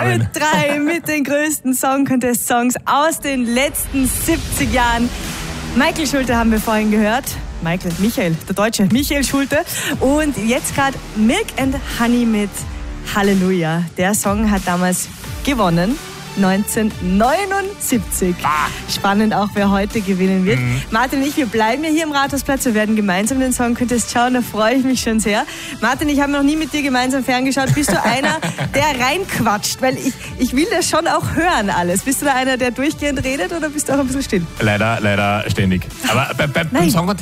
zusammen. Ö3 mit den größten Song-Contest-Songs aus den letzten 70 Jahren. Michael Schulte haben wir vorhin gehört. Michael, der Deutsche, Michael Schulte. Und jetzt gerade Milk and Honey mit Halleluja. Der Song hat damals gewonnen. 1979. Spannend auch, wer heute gewinnen wird. Martin und ich, wir bleiben ja hier im Rathausplatz. Wir werden gemeinsam den Song Contest schauen. Da freue ich mich schon sehr. Martin, ich habe noch nie mit dir gemeinsam ferngeschaut. Bist du einer, der reinquatscht? Weil ich will das schon auch hören alles. Bist du da einer, der durchgehend redet oder bist du auch ein bisschen still? Leider ständig. Aber beim Song Contest